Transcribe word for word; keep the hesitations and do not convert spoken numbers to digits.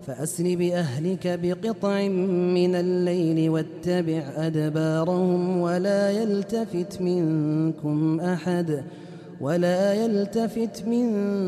فأسر بأهلك بقطع من الليل واتبع أدبارهم ولا يلتفت منكم أحد ولا يلتفت منكم